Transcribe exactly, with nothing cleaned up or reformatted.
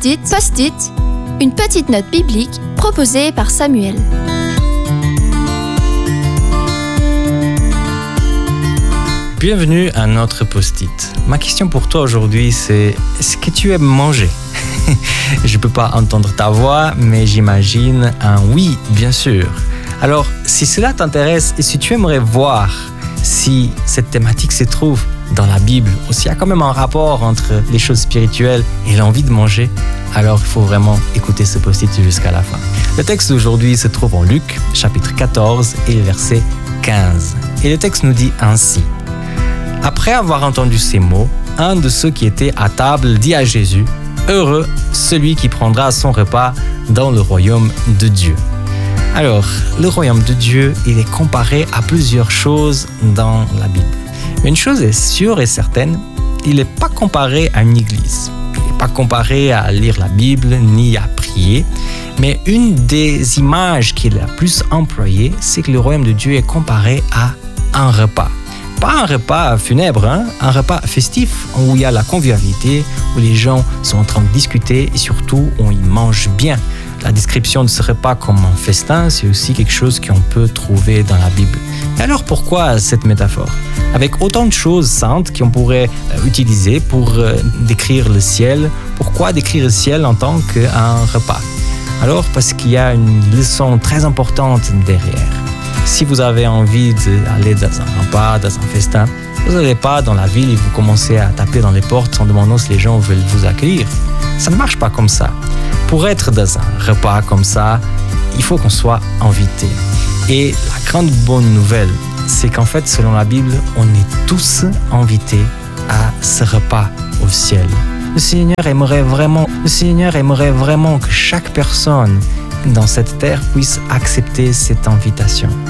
Post-it, post-it, une petite note biblique proposée par Samuel. Bienvenue à notre post-it. Ma question pour toi aujourd'hui, c'est est-ce que tu aimes manger? Je ne peux pas entendre ta voix, mais j'imagine un oui, bien sûr. Alors, si cela t'intéresse et si tu aimerais voir si cette thématique se trouve dans la Bible, ou s'il y a quand même un rapport entre les choses spirituelles et l'envie de manger, alors il faut vraiment écouter ce post-it jusqu'à la fin. Le texte d'aujourd'hui se trouve en Luc, chapitre quatorze et verset quinze. Et le texte nous dit ainsi. Après avoir entendu ces mots, un de ceux qui étaient à table dit à Jésus, « Heureux celui qui prendra son repas dans le royaume de Dieu. » Alors, le royaume de Dieu, il est comparé à plusieurs choses dans la Bible. Mais une chose est sûre et certaine, il n'est pas comparé à une église. Il n'est pas comparé à lire la Bible ni à prier. Mais une des images qui est la plus employée, c'est que le royaume de Dieu est comparé à un repas. Pas un repas funèbre, hein? Un repas festif où il y a la convivialité, où les gens sont en train de discuter et surtout où ils mangent bien. La description de ce repas comme un festin, c'est aussi quelque chose qu'on peut trouver dans la Bible. Et alors pourquoi cette métaphore? Avec autant de choses saintes qu'on pourrait utiliser pour décrire le ciel, pourquoi décrire le ciel en tant qu'un repas? Alors parce qu'il y a une leçon très importante derrière. Si vous avez envie d'aller dans un repas, dans un festin, vous n'allez pas dans la ville et vous commencez à taper dans les portes en demandant si les gens veulent vous accueillir. Ça ne marche pas comme ça. Pour être dans un repas comme ça, il faut qu'on soit invité. Et la grande bonne nouvelle, c'est qu'en fait, selon la Bible, on est tous invités à ce repas au ciel. Le Seigneur aimerait vraiment, le Seigneur aimerait vraiment que chaque personne dans cette terre puisse accepter cette invitation.